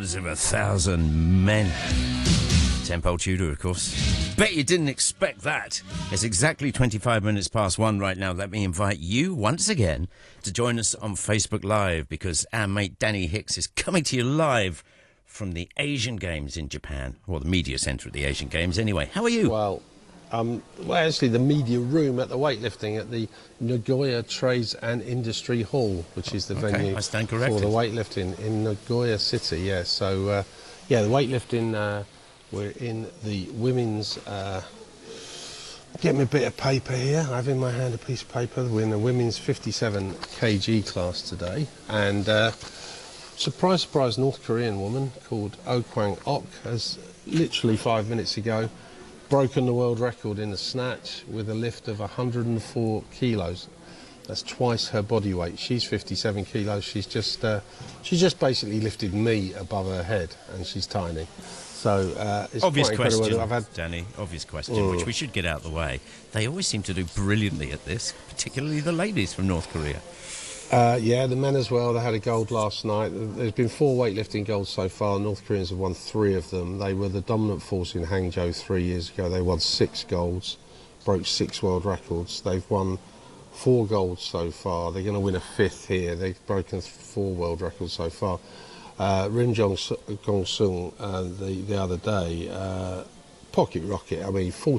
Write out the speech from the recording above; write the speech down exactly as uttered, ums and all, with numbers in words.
Brothers of a Thousand Men. Tenpole Tudor, of course. Bet you didn't expect that. It's exactly twenty-five minutes past one right now. Let me invite you once again to join us on Facebook Live, because our mate Danny Hicks is coming to you live from the Asian Games in Japan, or the media centre of the Asian Games anyway. How are you? Well, um, well, actually the media room at the weightlifting at the Nagoya Trades and Industry Hall, which is the okay, venue I stand for corrected. the weightlifting in Nagoya City. Yeah, so uh, yeah, the weightlifting. Uh, we're in the women's. Uh, get me a bit of paper here. I have in my hand a piece of paper. We're in the women's fifty-seven kilogram class today, and. Uh, Surprise, surprise, North Korean woman called Oh Kwang-ok has literally five minutes ago broken the world record in the snatch with a lift of one hundred and four kilos. That's twice her body weight. She's fifty-seven kilos. She's just, uh, she's just basically lifted me above her head, and she's tiny. So uh, it's obvious quite incredible. question, I've had... Danny. Obvious question, Mm. which we should get out of the way. They always seem to do brilliantly at this, particularly the ladies from North Korea. Uh, yeah, the men as well. They had a gold last night. There's been four weightlifting golds so far. North Koreans have won three of them. They were the dominant force in Hangzhou three years ago. They won six golds, broke six world records. They've won four golds so far. They're going to win a fifth here. They've broken four world records so far. Uh, Rim Jong Gong Sung uh, the, the other day, uh, pocket rocket. I mean,